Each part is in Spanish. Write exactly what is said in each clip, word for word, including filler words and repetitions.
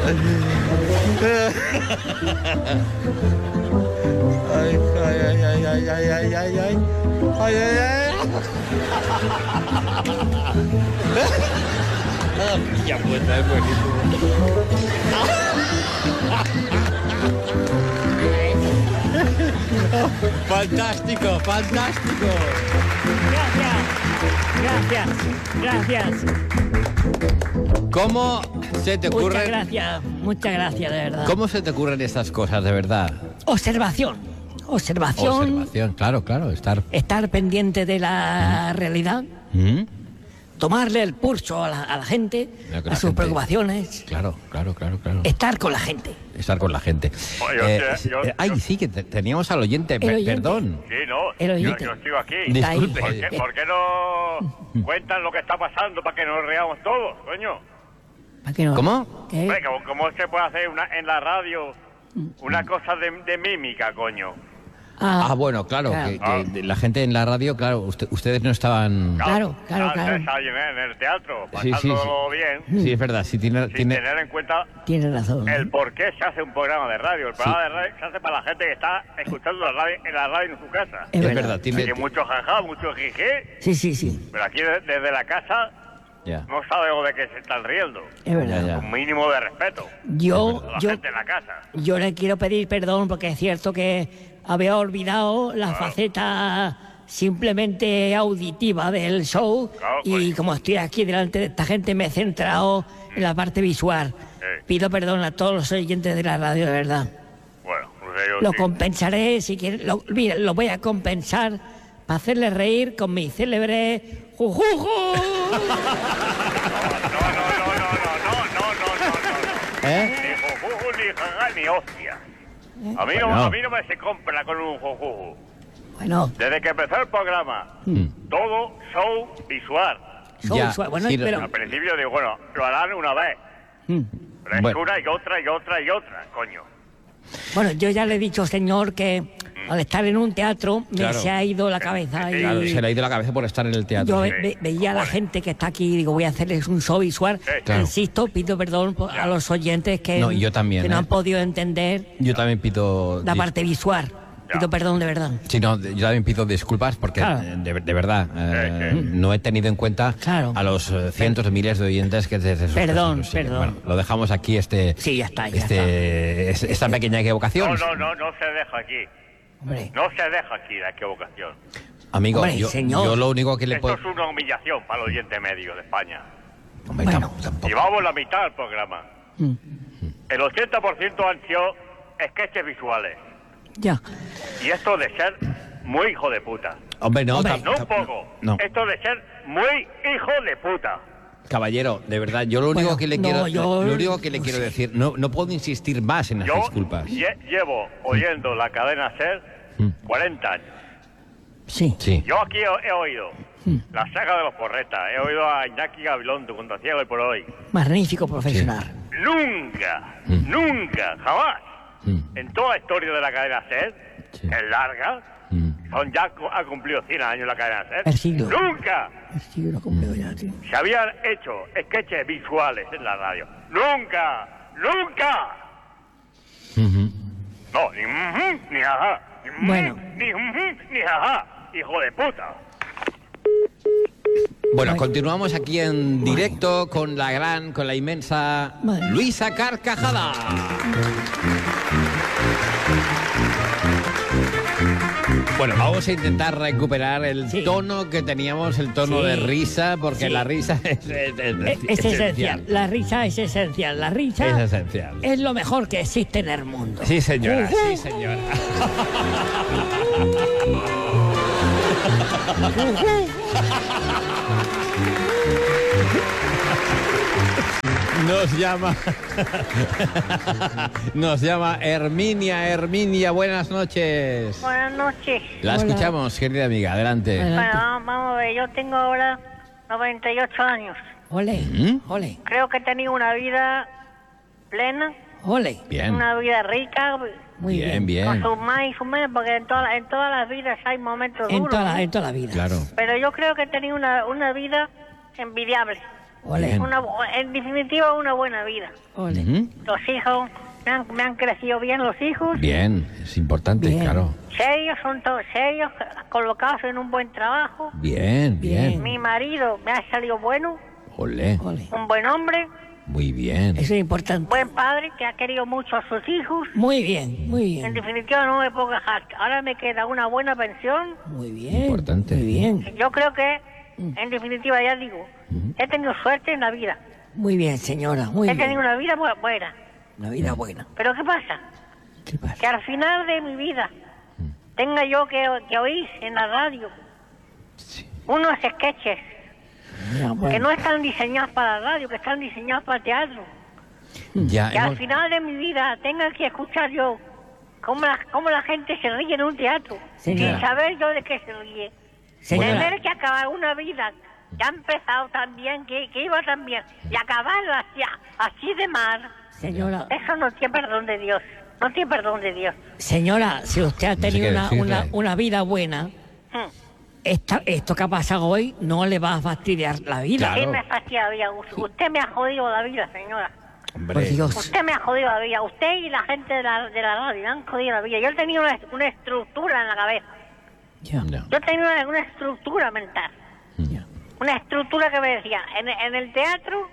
Ay, ay, ay, ay, ay, ay, ay, ay, ay. Ay, ay, ay. Ya puesta, es buenísimo. Fantástico, fantástico. Gracias, gracias, gracias. ¿Cómo se te ocurre? Muchas gracias, muchas gracias, de verdad. ¿Cómo se te ocurren estas cosas, de verdad? Observación, observación. Observación, claro, claro, estar... Estar pendiente de la mm. realidad. ¿Mm? Tomarle el pulso a la, a la gente, la a sus gente, preocupaciones. Claro, claro, claro, claro. Estar con la gente. Estar con la gente. Oye, eh, yo, yo, eh, ay, yo, sí, que te, teníamos al oyente, el per, oyente. perdón. Sí, no, El yo, oyente. yo estoy aquí. Disculpe. ¿Por qué, por qué no cuentan lo que está pasando para que nos reamos todos, coño? ¿Para qué no? ¿Cómo? ¿Qué? Venga, ¿cómo se puede hacer una, en la radio una cosa de, de mímica, coño? Ah, bueno, claro, claro. Que, que la gente en la radio, claro, usted, ustedes no estaban... Claro, claro, claro. Antes alguien en el teatro, Sí, sí, pasándolo sí. bien, Sí, es verdad, sí, tiene... sin tiene... tener en cuenta Tiene razón. el por qué se hace un programa de radio. El programa de radio se hace para la gente que está escuchando la radio, en la radio en su casa. Es Es verdad. verdad, tiene... Hay mucho jaja, mucho jijé, Sí, sí, sí. pero aquí de- desde la casa Ya. no sabemos de qué se están riendo. Es verdad. Ya, ya. Un mínimo de respeto Yo, a la yo, gente en la casa. yo le quiero pedir perdón porque es cierto que había olvidado la faceta simplemente auditiva del show Claro, y pues. como estoy aquí delante de esta gente me he centrado en la parte visual. Sí. Pido perdón a todos los oyentes de la radio, de verdad. Bueno, pues yo Lo sí. compensaré, si quieren, lo, mira, lo voy a compensar para hacerles reír con mi célebre jujuju. No, no, no, no, no, no, no, no, no, no. ¿Eh? Ni jujuju, ni jaja, ni hostia. A mí, no, Bueno. a mí no me se compra con un jujuju. Bueno, Desde que empezó el programa, Mm. todo show visual. show, Ya, suave. Bueno, sí, pero, Al principio digo, bueno, lo harán una vez. mm, Pero es Bueno. una y otra y otra y otra, coño. bueno, yo ya le he dicho, señor, que al estar en un teatro me Claro. se ha ido la cabeza y Claro, se le ha ido la cabeza por estar en el teatro. yo sí. ve- ve- veía a la gente que está aquí y digo, voy a hacerles un show visual. Sí, claro. Insisto, pido perdón por- a los oyentes que, No, y yo también, que no ¿eh? han podido entender Yo también pido... la dis- parte visual. Pido perdón de verdad. Sí, no, yo también pido disculpas porque, Claro. eh, de, de verdad, eh, Sí, sí. no he tenido en cuenta Claro. a los eh, cientos de miles de oyentes que desde sus Perdón, casas nos siguen. perdón. Bueno, lo dejamos aquí, este, Sí, ya está, ya este, es- esta pequeña equivocación. No, no, no, no se deja aquí. Hombre, No se deja aquí la equivocación. Amigo, Hombre, yo, señor. yo lo único que le Esto puedo... es una humillación para el oyente medio de España. Hombre, Bueno. tam- tampoco. Llevamos la mitad del programa. mm, El ochenta por ciento han sido sketches visuales. ya. Y esto de ser muy hijo de puta. Hombre, no, Hombre. tam- No un tam- poco. no. Esto de ser muy hijo de puta. Caballero, de verdad, yo lo único Bueno, que le no, quiero, yo- lo único que le no quiero sé. decir, no, no puedo insistir más en las Yo disculpas. lle- llevo oyendo la cadena SER Mm. cuarenta años. Sí. Sí. Yo aquí he, he oído la saga de los porretas, he oído a Iñaki Gabilondo cuando hacía hoy por hoy. Magnífico profesional. Nunca, Mm. nunca, jamás, Mm. en toda la historia de la cadena SER, Sí. es larga, Mm. son ya cu- ha cumplido cien años la cadena SER, El siglo. nunca Sí, lo cumplido ya, tío. se habían hecho sketches visuales en la radio. Nunca, nunca. Ujú. No, ni ujú, ni ajá. Ni ujú, Bueno. Ni ujú, ni ajá. Hijo de puta. Bueno, Ay. continuamos aquí en directo con la gran, con la inmensa Madre. Luisa Carcajada. Bueno, vamos a intentar recuperar el Sí. tono que teníamos, el tono Sí. de risa, porque Sí. la risa es, es- es- Es, es esencial. La risa es esencial. La risa Es esencial. es lo mejor que existe en el mundo. Sí, señora, Ujú. sí, señora. Nos llama. Nos llama Herminia. Herminia, buenas noches. Buenas noches. La Hola. escuchamos, querida amiga. Adelante. Adelante. Bueno, vamos vamos a ver, yo tengo ahora noventa y ocho años. Ole, ¿Mm? ole, Creo que he tenido una vida plena, ole. Bien. una vida rica, Muy Bien, bien. bien. con sus más y sus menos, porque en, toda, en todas las vidas hay momentos En duros. toda, la, ¿no? en toda la vida. Claro. Pero yo creo que he tenido una, una vida envidiable. Ole. Bien. Una, bu- en definitiva, una buena vida. Ole. Ujú. Los hijos, me han, me han crecido bien los hijos. Bien, es importante, Bien. claro. Serios, son todos serios, colocados en un buen trabajo. Bien, bien. Bien. Mi marido me ha salido bueno, Ole, Ole. un buen hombre, muy bien. Eso es importante. buen padre que ha querido mucho a sus hijos. Muy bien, muy En bien. definitiva, no me puedo quejar. Ahora me queda una buena pensión. Muy bien. Importante. Muy bien. Yo creo que, en definitiva, ya digo, he tenido suerte en la vida. Muy bien, señora. Muy He bien. tenido una vida bu- buena. Una vida buena. Pero ¿qué pasa? ¿Qué pasa? Que al final de mi vida tenga yo que, que oír en la radio unos sketches Mira, que bueno. no están diseñados para la radio, que están diseñados para el teatro. Ya Que al hemos- final de mi vida tenga que escuchar yo cómo la, cómo la gente se ríe en un teatro, Señora. sin saber yo de qué se ríe. Señora. Tener que acabar una vida que ha empezado tan bien, que, que iba tan bien, y acabarla así, así de mal, Señora, eso no tiene perdón de Dios. No tiene perdón de Dios. señora, si usted ha No sé tenido qué una, decirle. una, una vida buena, Hmm. esta, esto que ha pasado hoy no le va a fastidiar la vida. Claro. Sí me fastidia la vida. Usted me ha jodido la vida, señora. Hombre, Por Dios. Usted me ha jodido la vida. Usted y la gente de la, de la radio me han jodido la vida. Yo tenía una, una estructura en la cabeza. Ya, ya. Yo tenía una, una estructura mental. ya. Una estructura que me decía, en, en el teatro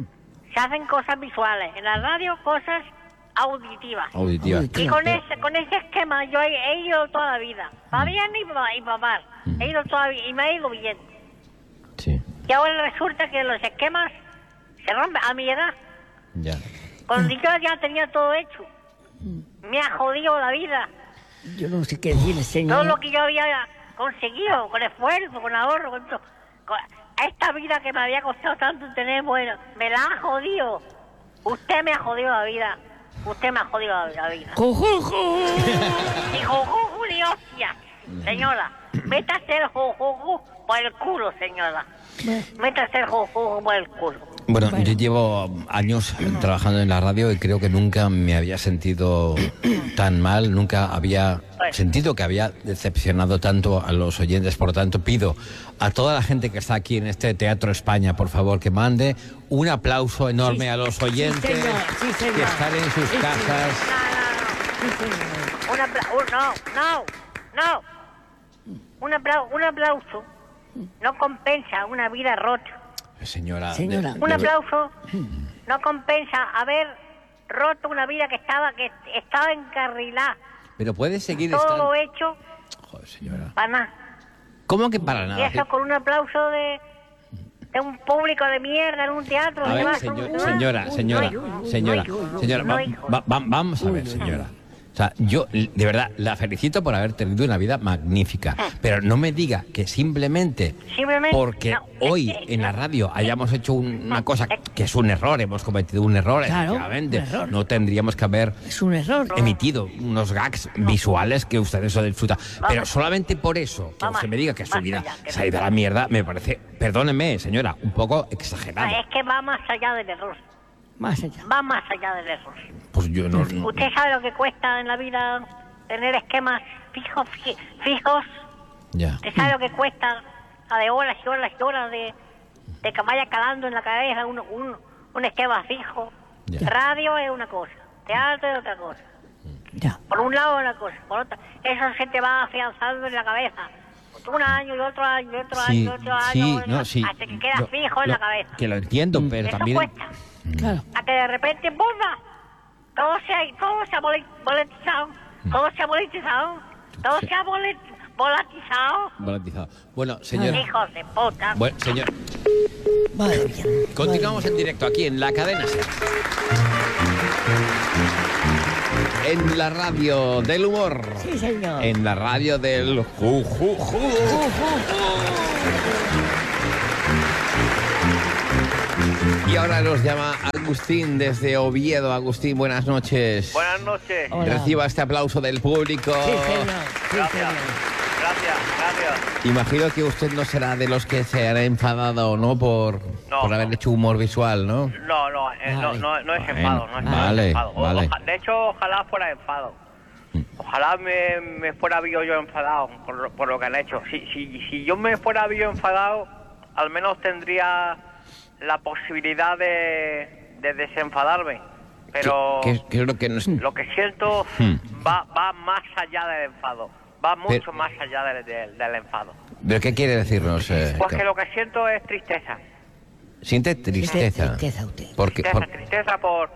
se hacen cosas visuales, en la radio cosas auditivas. Auditiva. Auditiva. Y con ese, con ese esquema yo he, he ido toda la vida. Para bien y para, y para mal. He ido toda la vida y me ha ido bien. Sí, Y ahora resulta que los esquemas se rompen a mi edad. ya. Cuando yo ya tenía todo hecho. Me ha jodido la vida. Yo no sé qué decirle, Todo señora. lo que yo había conseguido, con esfuerzo, con ahorro, con todo. Con esta vida que me había costado tanto tener, bueno, me la ha jodido. Usted me ha jodido la vida. Usted me ha jodido la, la vida. ¡Jujuju! Y jujuju ni hostia, señora. Métase el jujuju por el culo, señora. Métase el jujuju por el culo. Bueno, Bueno. yo llevo años trabajando en la radio y creo que nunca me había sentido tan mal, nunca había sentido que había decepcionado tanto a los oyentes. Por lo tanto, pido a toda la gente que está aquí en este Teatro España, por favor, que mande un aplauso enorme Sí, a los sí, oyentes señor, sí, señor. que están en sus Sí, casas. No, no, Sí, señor. no. Un aplauso. No, no, no. Un aplauso, un aplauso no compensa una vida rota. Señora, de- Señora. de- Un aplauso no compensa haber roto una vida que estaba que estaba encarrilada. pero puede seguir Todo estando... lo hecho Joder, señora. para nada. ¿Cómo que para Y nada? eso con un aplauso de, de un público de mierda en un teatro. A ¿qué ver, va? señor- ¿No? señora, señora, No, señora, no, señora, no, va- hijo. va- va- vamos a ver, señora. O sea, yo de verdad la felicito por haber tenido una vida magnífica, pero no me diga que simplemente Simplemente, porque no, hoy es que- en la radio hayamos hecho un- una cosa que es un error, hemos cometido un error, Claro, efectivamente, un error. no tendríamos que haber Es un error. emitido unos gags visuales que ustedes lo disfrutan. Pero solamente por eso, que Vamos, usted me diga que su más vida allá, que se ha ido a la mierda, me parece, perdóneme, señora, un poco exagerado. Ah, es que va más allá del error. Más allá. Va más allá del error. Pues yo no... no- ¿Usted sabe lo que cuesta en la vida tener esquemas fijos? fi- fijos? Ya. ¿Usted sabe lo que cuesta a de horas y horas y horas de, de que vaya calando en la cabeza un, un, un esquema fijo? Ya. Radio es una cosa, teatro es otra cosa. Ya. Por un lado es una cosa, por otra, eso se te va afianzando en la cabeza. Un año y otro año y otro año Sí, y otro año, sí, otro- no, sí. hasta que queda Lo- fijo en lo- la cabeza. Que lo entiendo, pero Eso también... cuesta. Claro. A que de repente, ¡bomba! Todo se ha, todo se ha vole- volatizado, todo se ha volatizado, todo se ha volet- volatizado. Volatilizado. Bueno, señora... Hijos de puta. Bueno, señor, Madre mía. continuamos en directo aquí en la cadena SER. En la radio del humor. Sí, señor. En la radio del ju, ju, ju. Y ahora nos llama Agustín desde Oviedo. Agustín, buenas noches. Buenas noches. Hola. Reciba este aplauso del público. Sí, señor. Sí, Gracias. señor. Gracias, gracias. Imagino que usted no será de los que se han enfadado, ¿no? Por, No, por haber no. hecho humor visual, ¿no? No, no, eh, no, Vale. no, no es Bueno, enfado, no es vale, enfado. O- vale. oja- de hecho, ojalá fuera enfado. Ojalá me, me fuera visto yo enfadado por, lo- por lo que han hecho. Si, si, si yo me fuera visto enfadado, al menos tendría la posibilidad de, de desenfadarme, pero ¿Qué, qué- qué es lo que nos... lo que siento Hmm. va, va más allá del enfado, va mucho Pero- más allá del, del- del enfado. ¿Pero qué quiere decirnos? eh, Pues que lo que siento es tristeza, Siente tristeza. Tristeza usted. Porque, tristeza, por- tristeza por,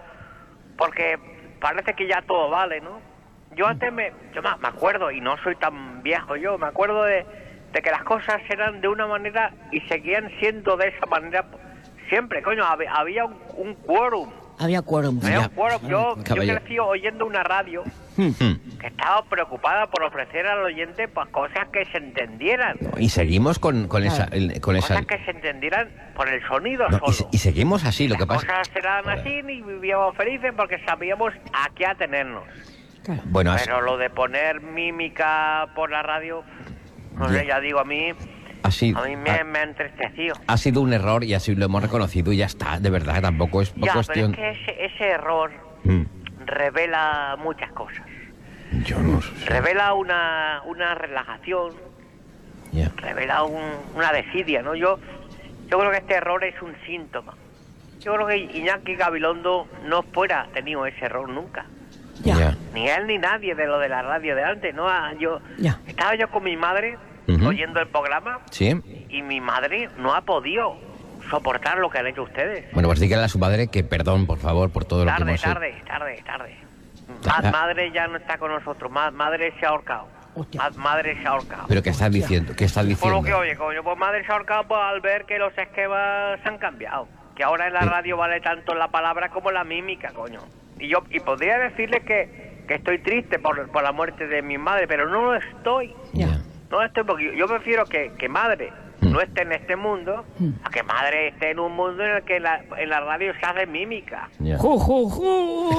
porque parece que ya todo vale, ¿no? Yo antes me, yo me me acuerdo, y no soy tan viejo yo, me acuerdo de, de que las cosas eran de una manera y seguían siendo de esa manera siempre, coño, había, había un, un quórum, Había quórum. había Ya. un quórum. Yo, yo Caballero. crecí oyendo una radio Hmm. que estaba preocupada por ofrecer al oyente pues cosas que se entendieran, Y seguimos con, con esa... el- con esa cosas que se entendieran por el sonido no, y, solo. se- y seguimos así, lo que Las pasa... cosas eran así y vivíamos felices porque sabíamos a qué atenernos. Claro. Bueno, has- Pero lo de poner mímica por la radio, no sé, ya digo, a mí, ha sido, a mí me, ha, me ha entristecido. ha sido un error y así lo hemos reconocido y ya está, de verdad, tampoco es Ya, cuestión... pero es que ese, ese error Mm. revela muchas cosas. Yo no sé. Revela una, una relajación, Ya. revela un- una desidia, ¿no? Yo, yo creo que este error es un síntoma. Yo creo que Iñaki Gabilondo no fuera tenido ese error nunca. Ya. Ya. Ni él ni nadie de lo de la radio de antes, ¿no? Ah, Yo Ya. estaba yo con mi madre Ujú. oyendo el programa ¿Sí? y mi madre no ha podido soportar lo que han hecho ustedes. Bueno, pues dígale a su madre que perdón, por favor, por todo lo que Tarde, hemos hecho. tarde, tarde, tarde. Ah. Ma- madre ya no está con nosotros, Ma- madre se ha ahorcado. Hostia. Ma- madre se ha ahorcado. ¿Pero qué estás diciendo? ¿Qué estás Por diciendo? lo que oye, coño, pues madre se ha ahorcado pues, al ver que los esquemas se han cambiado. Que ahora en la Sí. radio vale tanto la palabra como la mímica, coño. Y yo y podría decirle que, que estoy triste por, por la muerte de mi madre, pero no lo estoy. Ya. No estoy porque yo, yo prefiero que, que madre Mm. no esté en este mundo a que madre esté en un mundo en el que la, en la radio se hace mímica. Ya. Ju, ju, ju.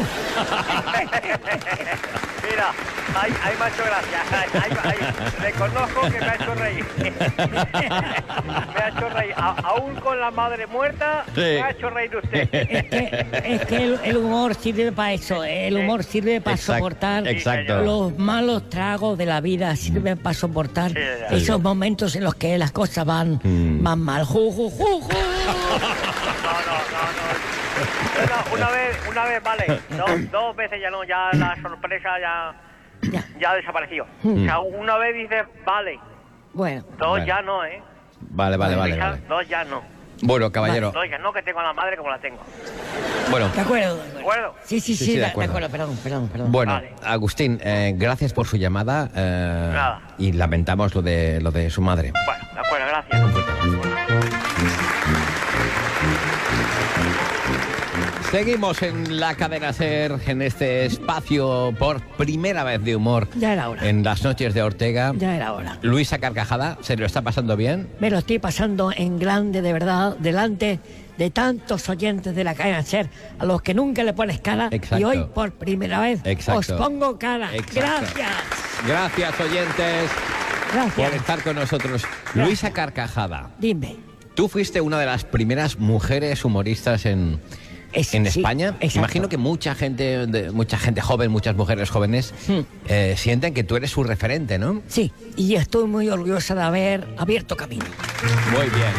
Mira, ahí, ahí me ha hecho gracia. Ahí, ahí, ahí. Reconozco que me ha hecho reír. me ha hecho reír. A- aún con la madre muerta, Sí. me ha hecho reír usted. Es que, es que el, el humor sirve para eso. El humor sirve para Exacto, soportar exacto. los malos tragos de la vida. Sirve para soportar Sí, ya, esos momentos en los que las cosas van, Mm. van mal. Ju, ju, ju, ju. No, no, no, no. Una, una vez, una vez, vale. Dos, dos veces ya no, ya la sorpresa ya, Ya. ya desapareció. Mm. O sea, una vez dice, vale. Bueno, Dos Vale. ya no, ¿eh? Vale, vale, vale, Ya- vale. Dos ya no. Bueno, caballero, Dos ya no, que tengo a la madre como la tengo. bueno, de acuerdo. de ¿De acuerdo. acuerdo? Sí, sí, Sí, sí, sí, de de, de acuerdo. acuerdo. Perdón, perdón, perdón. bueno, Vale. Agustín, eh, gracias por su llamada eh, Nada. y lamentamos lo de lo de su madre. Bueno, de acuerdo, gracias. Seguimos en la cadena SER, en este espacio por primera vez de humor Ya era hora. en las noches de Ortega. Ya era hora. Luisa Carcajada, ¿se lo está pasando bien? Me lo estoy pasando en grande, de verdad, delante de tantos oyentes de la cadena SER, a los que nunca le pones cara. Exacto. Y hoy, por primera vez, Exacto. os pongo cara. Exacto. Gracias. Gracias, oyentes, por Gracias. estar con nosotros. Luisa Carcajada, Dime. tú fuiste una de las primeras mujeres humoristas en, Es- en sí, España. exacto. Imagino que mucha gente, de- mucha gente joven, muchas mujeres jóvenes, Hmm. eh, sienten que tú eres su referente, ¿no? Sí, y estoy muy orgullosa de haber abierto camino. Muy bien.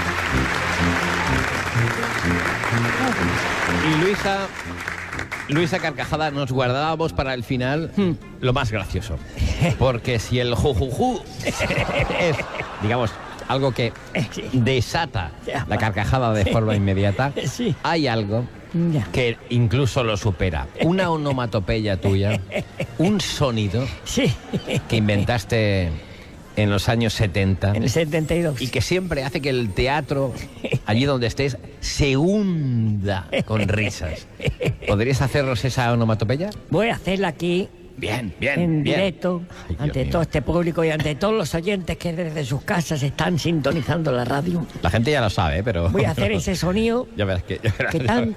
Y Luisa, Luisa Carcajada, nos guardábamos para el final Hmm. lo más gracioso. Porque si el jujuju es, digamos, algo que Sí. desata Ya. la carcajada de forma inmediata, Sí. hay algo Ya. que incluso lo supera. Una onomatopeya tuya, un sonido Sí, que inventaste en los años setenta en el setenta y dos. y que siempre hace que el teatro, allí donde estés, se hunda con risas. ¿Podrías hacernos esa onomatopeya? Voy a hacerla aquí, Bien, bien, en bien. directo, Ay, Dios ante mío. todo este público y ante todos los oyentes que desde sus casas están sintonizando la radio. La gente ya lo sabe, pero... Voy a hacer ese sonido Ya verás que... ya verás. que tanto